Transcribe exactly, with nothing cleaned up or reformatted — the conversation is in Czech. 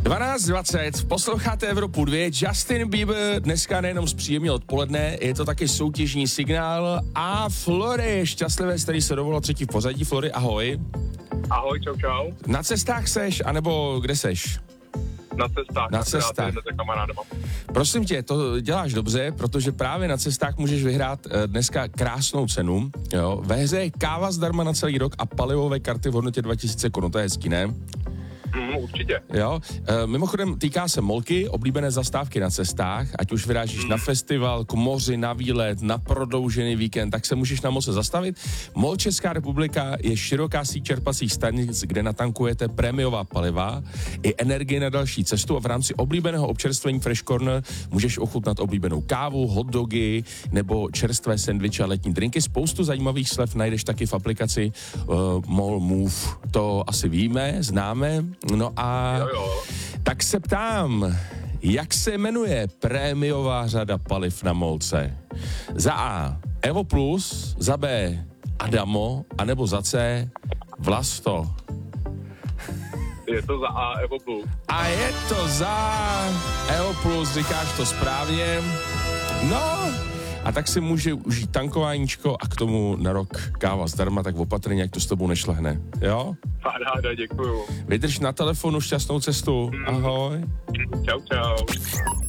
dvanáct dvacet, posloucháte Evropu dva, Justin Bieber dneska nejenom zpříjemně odpoledne, je to taky soutěžní signál a Flory, šťastlivé, který se dovolal třetí v pořadí. Flory, ahoj. Ahoj, čau, čau. Na cestách seš, anebo kde seš? Na cestách. Na cestách. Kamarádama. Prosím tě, to děláš dobře, protože právě na cestách můžeš vyhrát dneska krásnou cenu. Jo. Ve hře je káva zdarma na celý rok a palivové karty v hodnotě dva tisíce korun, to je hezký, ne? Mm, určitě. Jo, e, mimochodem týká se Molky, oblíbené zastávky na cestách, ať už vyrážíš mm. na festival, k moři, na výlet, na prodloužený víkend, tak se můžeš na Molce zastavit. Mol Česká republika je široká síť čerpacích stanic, kde natankujete prémiová paliva i energie na další cestu a v rámci oblíbeného občerstvení Fresh Corner můžeš ochutnat oblíbenou kávu, hot dogy nebo čerstvé sendviče a letní drinky. Spoustu zajímavých slev najdeš taky v aplikaci uh, Mol Move. To asi víme, známe. No a jo, jo. tak se ptám, jak se jmenuje prémiová řada paliv na Molce? Za A Evo Plus, za B Adamo, anebo za C Vlasto? Je to za A Evo Plus. A je to za Evo Plus, říkáš to správně. No, a tak si může užít tankováníčko a k tomu na rok káva zdarma, tak opatrně, jak to s tebou nešlehne, jo? Paráda, děkuju. Vydrž na telefonu, šťastnou cestu. Ahoj. Čau, čau.